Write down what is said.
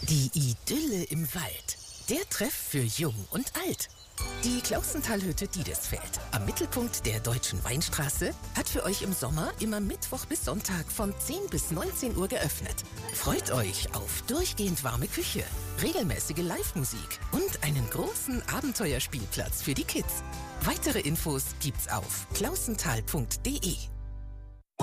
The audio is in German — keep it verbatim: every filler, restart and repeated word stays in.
Die Idylle im Wald. Der Treff für Jung und Alt. Die Klausentalhütte Diedesfeld am Mittelpunkt der Deutschen Weinstraße hat für euch im Sommer immer Mittwoch bis Sonntag von zehn bis neunzehn Uhr geöffnet. Freut euch auf durchgehend warme Küche, regelmäßige Live-Musik und einen großen Abenteuerspielplatz für die Kids. Weitere Infos gibt's auf klausental punkt de.